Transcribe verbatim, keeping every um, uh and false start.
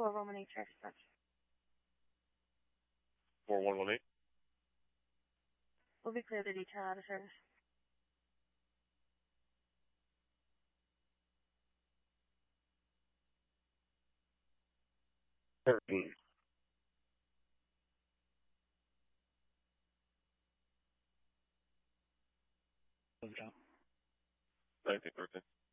four one one eight traffic stop. four one one eight. We'll be clear the detail out of service. thirteen. Move it out. nineteen thirteen.